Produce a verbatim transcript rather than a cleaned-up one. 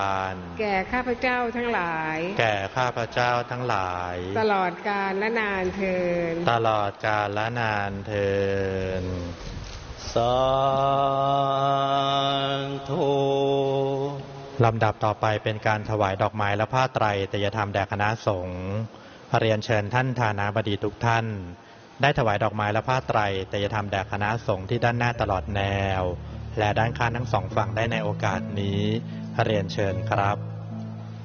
แก่ข้าพเจ้าทั้งหลายแก่ข้าพเจ้าทั้งหลายตลอดกาลและนานเทินตลอดกาลและนานเทินสาธุลำดับต่อไปเป็นการถวายดอกไม้และผ้าไตรไตรยธรรมแด่คณะสงฆ์เรียนเชิญท่านฐานาบดีทุกท่านได้ถวายดอกไม้และผ้าไตรไตรยธรรมแด่คณะสงฆ์ที่ด้านหน้าตลอดแนวและด้านข้างทั้งสองฝั่งได้ในโอกาสนี้เรียนเชิญครับ